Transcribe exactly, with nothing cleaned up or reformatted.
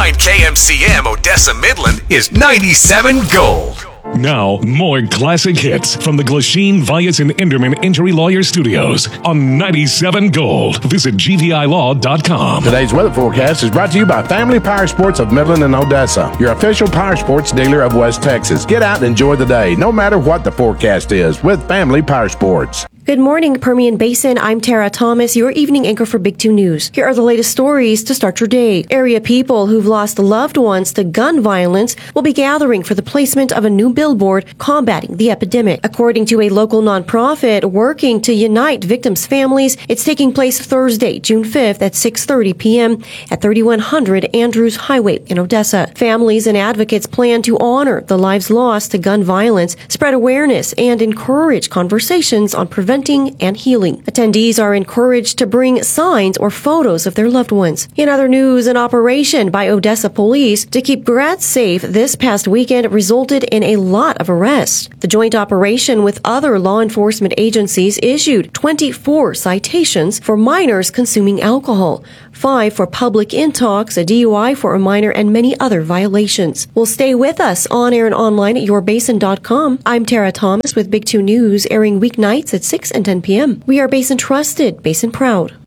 ninety-nine K M C M Odessa Midland is ninety-seven Gold. Now, more classic hits from the Glasheen, Vyas, and Enderman Injury Lawyer Studios on ninety-seven Gold. Visit G V I law dot com. Today's weather forecast is brought to you by Family Power Sports of Midland and Odessa, your official power sports dealer of West Texas. Get out and enjoy the day, no matter what the forecast is, with Family Power Sports. Good morning, Permian Basin. I'm Tara Thomas, your evening anchor for Big two News. Here are the latest stories to start your day. Area people who've lost loved ones to gun violence will be gathering for the placement of a new billboard combating the epidemic. According to a local nonprofit working to unite victims' families, it's taking place Thursday, June fifth at six thirty p.m. at thirty-one hundred Andrews Highway in Odessa. Families and advocates plan to honor the lives lost to gun violence, spread awareness, and encourage conversations on prevention and healing. Attendees are encouraged to bring signs or photos of their loved ones. In other news, an operation by Odessa police to keep grads safe this past weekend resulted in a lot of arrests. The joint operation with other law enforcement agencies issued twenty-four citations for minors consuming alcohol, five for public intox, a D U I for a minor, and many other violations. Well, stay with us on air and online at your basin dot com. I'm Tara Thomas with Big two News, airing weeknights at six and ten p.m. We are Basin Trusted, Basin Proud.